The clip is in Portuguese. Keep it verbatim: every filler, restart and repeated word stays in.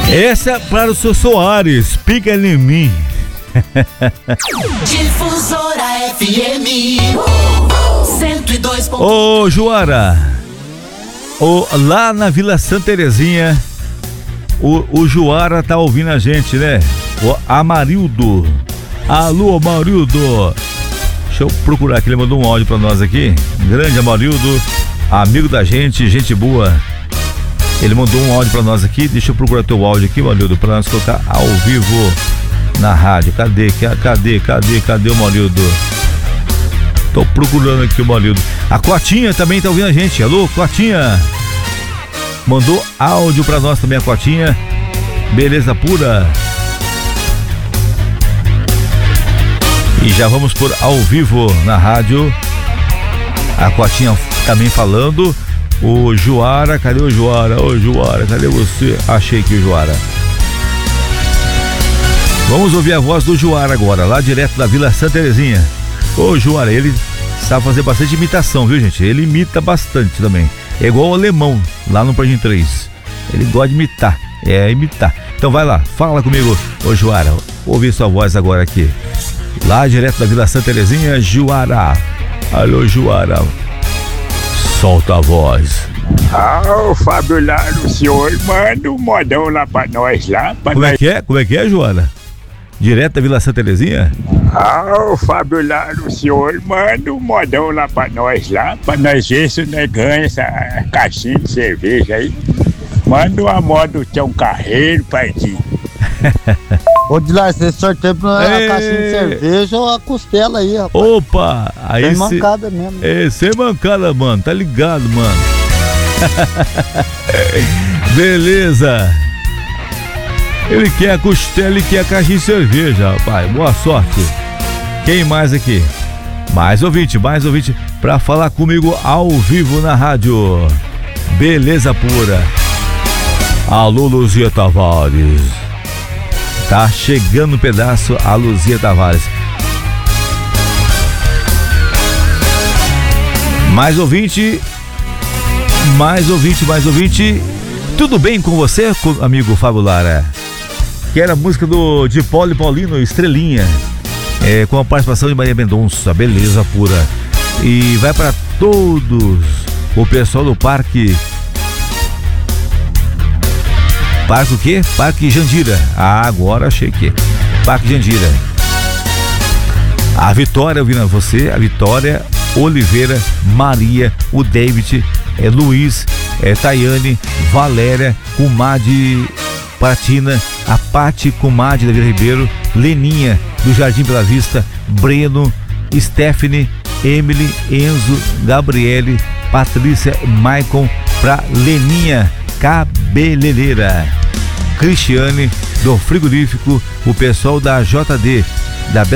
Essa é para o seu Soares, pica em mim. Difusora F M cento e dois. Ô Juara, ô, lá na Vila Santa Terezinha, o, o Juara tá ouvindo a gente, né? O Amarildo. Alô, Amarildo. Deixa eu procurar aqui, ele mandou um áudio pra nós aqui. Grande Amarildo, amigo da gente, gente boa. Ele mandou um áudio pra nós aqui. Deixa eu procurar teu áudio aqui, Amarildo, pra nós colocar ao vivo na rádio. Cadê? Cadê? Cadê? Cadê o Amarildo? Tô procurando aqui o Amarildo. A Cotinha também tá ouvindo a gente. Alô, Cotinha. Mandou áudio pra nós também a Cotinha. Beleza pura. E já vamos por ao vivo na rádio. A Cotinha também falando. O Juara, cadê o Juara? Ô Juara, cadê você? Achei que o Juara. Vamos ouvir a voz do Juara agora, lá direto da Vila Santa Terezinha. Ô Juara, ele sabe fazer bastante imitação, viu, gente? Ele imita bastante também. É igual o alemão, lá no Pardim três. Ele gosta de imitar, é imitar. Então vai lá, fala comigo, ô Juara. Ouvir sua voz agora aqui. Lá direto da Vila Santa Terezinha, Juara. Alô, Juara. Solta a voz. Ah, o Fábio Lara, o senhor manda um modão lá pra nós lá. Pra Como nós... é que é? Como é que é, Juara? Direto da Vila Santa Terezinha? Ah, o Fábio Lara, o senhor manda um modão lá pra nós lá, pra nós ver se nós ganhamos essa caixinha de cerveja aí. Manda uma moda do Tião Carreiro, paizinho. Ô, Dilar, você sorteia pra a caixinha de cerveja ou a costela aí, rapaz. Opa! Aí Sem cê... mancada mesmo. É, sem mancada, mano. Tá ligado, mano. Beleza. Ele quer a costela, ele quer a caixinha de cerveja, rapaz. Boa sorte. Quem mais aqui? Mais ouvinte, mais ouvinte pra falar comigo ao vivo na rádio. Beleza pura. Alô, Luzia Tavares. Tá chegando um pedaço a Luzia Tavares. Mais ouvinte. Mais ouvinte, mais ouvinte. Tudo bem com você, amigo Fábio Lara? Que era a música do de Paulo e Paulino, Estrelinha. É, com a participação de Maria Mendonça. Beleza pura. E vai para todos o pessoal do Parque. Parque o quê? Parque Jandira. Ah, agora achei que. Parque Jandira. A Vitória, ouvindo você, a Vitória, Oliveira, Maria, o David, é, Luiz, é, Tayane, Valéria, Comadre Pratina, a Pati Comadre da Vila Ribeiro, Leninha, do Jardim Bela Vista, Breno, Stephanie, Emily, Enzo, Gabriele, Patrícia, Maicon, pra Leninha Cabeleireira, Cristiane do Frigorífico, o pessoal da J D, da Bela